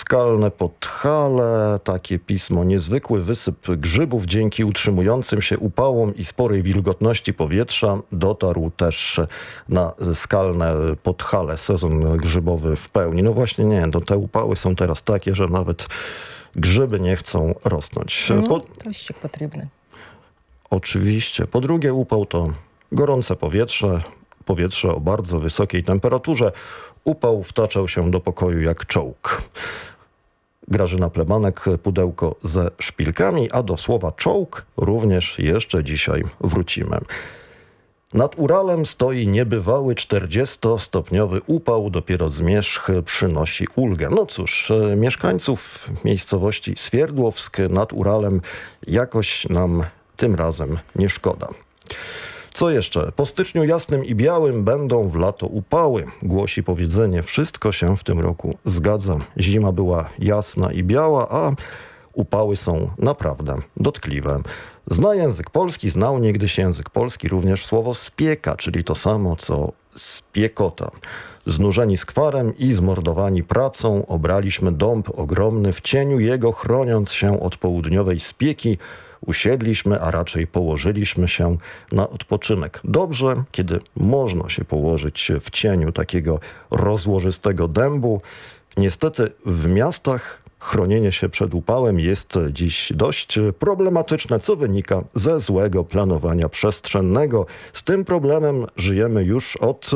Skalne Podhale, takie pismo. Niezwykły wysyp grzybów dzięki utrzymującym się upałom i sporej wilgotności powietrza dotarł też na Skalne Podhale. Sezon grzybowy w pełni. No właśnie nie, no te upały są teraz takie, że nawet grzyby nie chcą rosnąć. Dощик potrzebny. Oczywiście. Po drugie, upał to gorące powietrze o bardzo wysokiej temperaturze. Upał wtaczał się do pokoju jak czołg. Grażyna Plebanek, pudełko ze szpilkami, a do słowa czołg również jeszcze dzisiaj wrócimy. Nad Uralem stoi niebywały 40-stopniowy upał, dopiero zmierzch przynosi ulgę. No cóż, mieszkańców miejscowości Swierdłowsk nad Uralem jakoś nam tym razem nie szkoda. Co jeszcze? Po styczniu jasnym i białym będą w lato upały. Głosi powiedzenie, wszystko się w tym roku zgadza. Zima była jasna i biała, a upały są naprawdę dotkliwe. Znał niegdyś język polski również słowo spieka, czyli to samo co spiekota. Znużeni skwarem i zmordowani pracą obraliśmy dąb ogromny, w cieniu jego chroniąc się od południowej spieki, usiedliśmy, a raczej położyliśmy się na odpoczynek. Dobrze, kiedy można się położyć w cieniu takiego rozłożystego dębu. Niestety w miastach chronienie się przed upałem jest dziś dość problematyczne, co wynika ze złego planowania przestrzennego. Z tym problemem żyjemy już od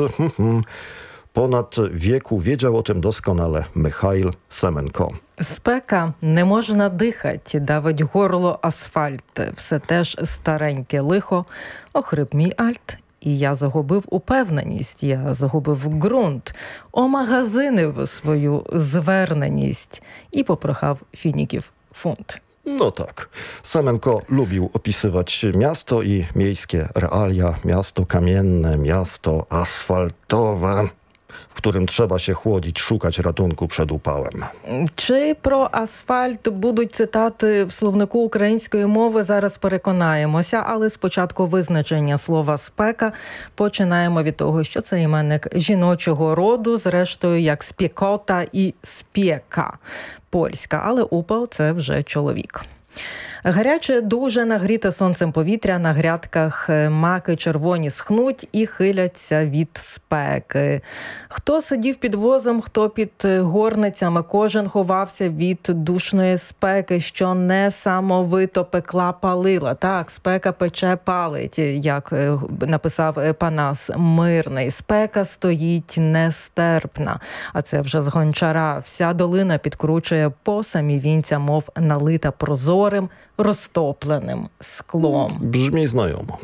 ponad wieku. Wiedział o tym doskonale Михайл Семенко. Спека, не можна дихать, давить горло асфальт. Все теж стареньке лихо, охрип мій альт. І я загубив упевненість, я загубив ґрунт, омагазинив свою зверненість і попрохав фініків фунт. No tak. Semenko lubił opisywać miasto i miejskie realia. Miasto kamienne, miasto asfaltowe, w którym trzeba się chłodzić, szukać ratunku przed upałem. Чи про асфальт будуть цитати в словнику української мови, зараз переконаємося, але спочатку визначення слова «спека». Починаємо від того, що це іменник жіночого роду, зрештою як спекота і спека польська, але упал – це вже чоловік. Гаряче, дуже нагріте сонцем повітря, на грядках маки червоні схнуть і хиляться від спеки. Хто сидів під возом, хто під горницями, кожен ховався від душної спеки, що несамовито пекла палила. Так, спека пече палить, як написав Панас Мирний. Спека стоїть нестерпна, а це вже з Гончара. Вся долина підкручує по самі вінця, мов налита прозорим, розтопленим склом. Brzmi znajomo.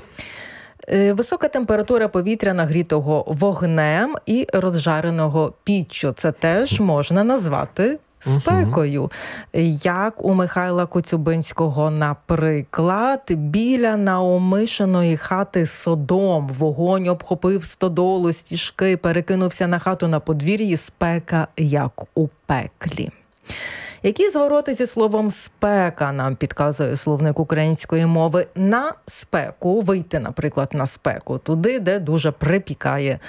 Висока температура повітря, нагрітого вогнем і розжареного піччю. Це теж можна назвати спекою. Як у Михайла Коцюбинського, наприклад, біля наомишеної хати Содом вогонь обхопив стодолу, стіжки, перекинувся на хату на подвір'ї, спека, як у пеклі. Які звороти зі словом «спека» нам підказує словник української мови? На спеку, вийти, наприклад, на спеку, туди, де дуже припікає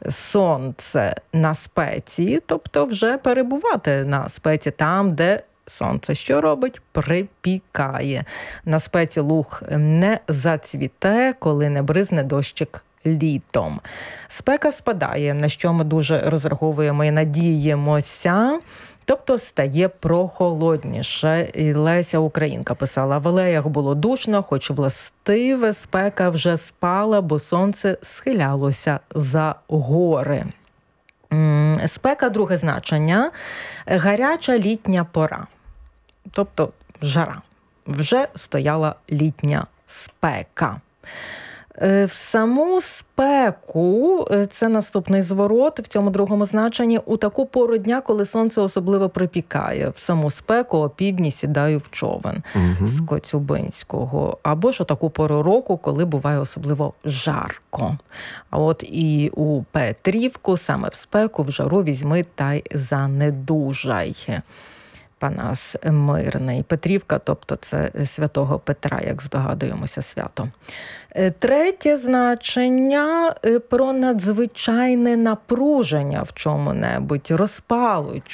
сонце. На спеці, тобто вже перебувати на спеці, там, де сонце що робить? Припікає. На спеці луг не зацвіте, коли не бризне дощик літом. Спека спадає, на що ми дуже розраховуємо і надіємося. Тобто стає прохолодніше. І Леся Українка писала, в алеях було душно, хоч властиве спека вже спала, бо сонце схилялося за гори. Спека, друге значення, гаряча літня пора. Тобто жара. Вже стояла літня спека. В саму спеку, це наступний зворот в цьому другому значенні, у таку пору дня, коли сонце особливо припікає. В саму спеку о півдні сідаю в човен з Коцюбинського. Або ж у таку пору року, коли буває особливо жарко. А от і у Петрівку, саме в спеку, в жару візьми та й занедужай. Панас Мирний. Петрівка, тобто це святого Петра, як здогадуємося, свято. Третє значення про надзвичайне напруження в чому-небудь, розпалу